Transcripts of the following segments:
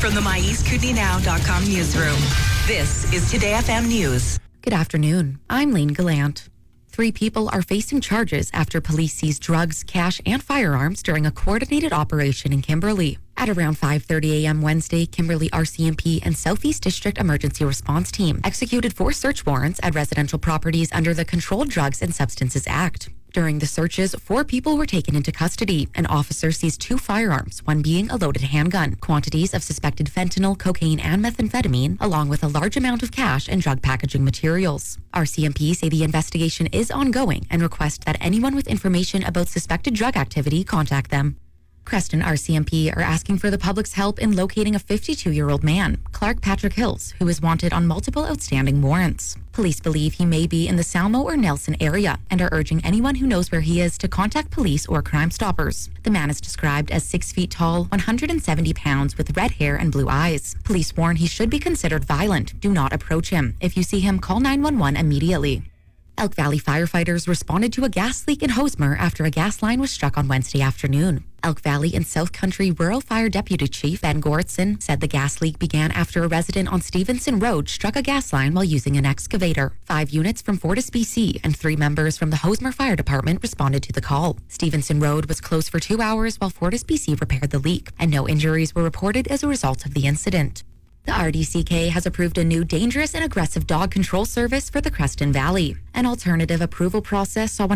From the MyEastKootenayNow.com newsroom, this is Today FM News. Good afternoon. I'm Lane Gallant. 3 people are facing charges after police seized drugs, cash, and firearms during a coordinated operation in Kimberley. At around 5:30 a.m. Wednesday, Kimberley RCMP and Southeast District Emergency Response Team executed 4 search warrants at residential properties under the Controlled Drugs and Substances Act. During the searches, 4 people were taken into custody. An officer seized 2 firearms, one being a loaded handgun, quantities of suspected fentanyl, cocaine, and methamphetamine, along with a large amount of cash and drug packaging materials. RCMP say the investigation is ongoing and request that anyone with information about suspected drug activity contact them. Creston RCMP are asking for the public's help in locating a 52-year-old man, Clark Patrick Hills, who is wanted on multiple outstanding warrants. Police believe he may be in the Salmo or Nelson area and are urging anyone who knows where he is to contact police or Crime Stoppers. The man is described as 6 feet tall, 170 pounds, with red hair and blue eyes. Police warn he should be considered violent. Do not approach him. If you see him, call 911 immediately. Elk Valley firefighters responded to a gas leak in Hosmer after a gas line was struck on Wednesday afternoon. Elk Valley and South Country Rural Fire Deputy Chief Ben Goritson said the gas leak began after a resident on Stevenson Road struck a gas line while using an excavator. 5 units from Fortis BC and 3 members from the Hosmer Fire Department responded to the call. Stevenson Road was closed for 2 hours while Fortis BC repaired the leak, and no injuries were reported as a result of the incident. The RDCK has approved a new dangerous and aggressive dog control service for the Creston Valley. An alternative approval process saw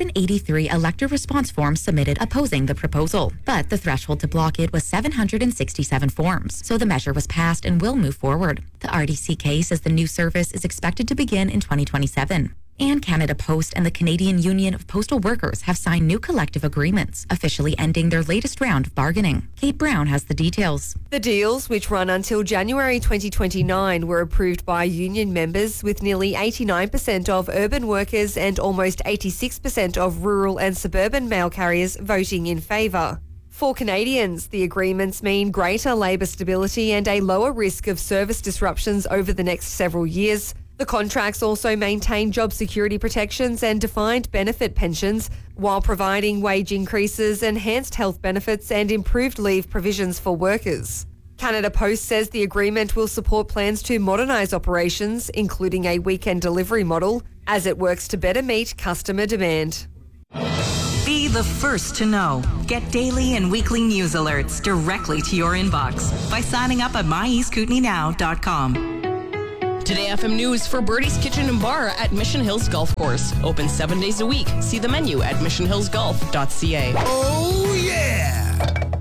183 elective response forms submitted opposing the proposal, but the threshold to block it was 767 forms, so the measure was passed and will move forward. The RDCK says the new service is expected to begin in 2027. And Canada Post and the Canadian Union of Postal Workers have signed new collective agreements, officially ending their latest round of bargaining. Kate Brown has the details. The deals, which run until January 2029, were approved by union members, with nearly 89% of urban workers and almost 86% of rural and suburban mail carriers voting in favour. For Canadians, the agreements mean greater labour stability and a lower risk of service disruptions over the next several years. The contracts also maintain job security protections and defined benefit pensions, while providing wage increases, enhanced health benefits and improved leave provisions for workers. Canada Post says the agreement will support plans to modernise operations, including a weekend delivery model, as it works to better meet customer demand. Be the first to know. Get daily and weekly news alerts directly to your inbox by signing up at MyEastKootenayNow.com. Today FM News for Birdie's Kitchen and Bar at Mission Hills Golf Course. Open 7 days a week. See the menu at missionhillsgolf.ca. Oh, yeah!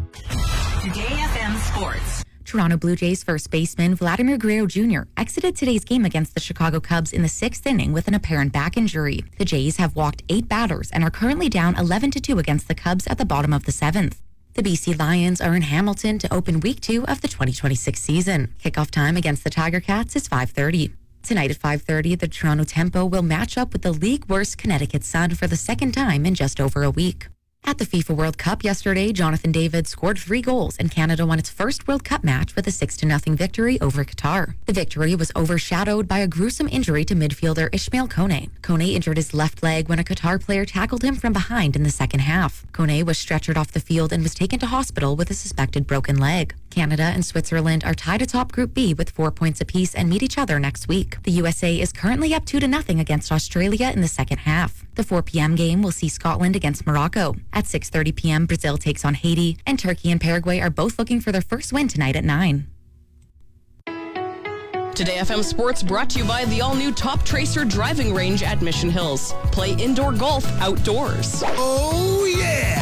Today FM Sports. Toronto Blue Jays first baseman Vladimir Guerrero Jr. exited today's game against the Chicago Cubs in the 6th inning with an apparent back injury. The Jays have walked 8 batters and are currently down 11-2 against the Cubs at the bottom of the 7th. The BC Lions are in Hamilton to open Week 2 of the 2026 season. Kickoff time against the Tiger Cats is 5:30. Tonight at 5:30, the Toronto Tempo will match up with the league-worst Connecticut Sun for the second time in just over a week. At the FIFA World Cup yesterday, Jonathan David scored 3 goals and Canada won its first World Cup match with a 6-0 victory over Qatar. The victory was overshadowed by a gruesome injury to midfielder Ismail Kone. Kone injured his left leg when a Qatar player tackled him from behind in the second half. Kone was stretchered off the field and was taken to hospital with a suspected broken leg. Canada and Switzerland are tied atop Group B with 4 points apiece and meet each other next week. The USA is currently up 2-0 against Australia in the second half. The 4 p.m. game will see Scotland against Morocco. At 6:30 p.m., Brazil takes on Haiti, and Turkey and Paraguay are both looking for their first win tonight at 9. Today FM Sports brought to you by the all-new Top Tracer driving range at Mission Hills. Play indoor golf outdoors. Oh, yeah!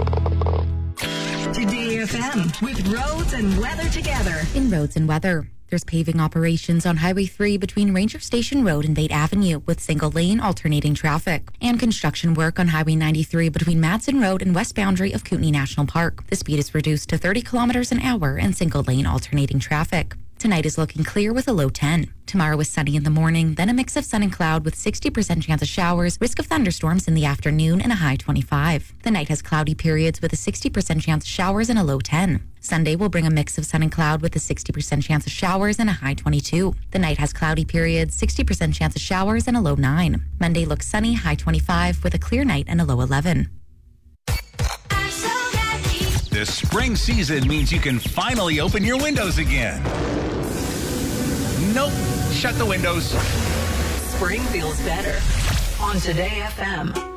Today FM with roads and weather together. In roads and weather, there's paving operations on Highway 3 between Ranger Station Road and Bate Avenue with single-lane alternating traffic, and construction work on Highway 93 between Madsen Road and west boundary of Kootenay National Park. The speed is reduced to 30 kilometers an hour and single-lane alternating traffic. Tonight is looking clear with a low 10. Tomorrow is sunny in the morning, then a mix of sun and cloud with 60% chance of showers, risk of thunderstorms in the afternoon, and a high 25. The night has cloudy periods with a 60% chance of showers and a low 10. Sunday will bring a mix of sun and cloud with a 60% chance of showers and a high 22. The night has cloudy periods, 60% chance of showers, and a low 9. Monday looks sunny, high 25, with a clear night and a low 11. This spring season means you can finally open your windows again. Nope. Shut the windows. Spring feels better on Today FM.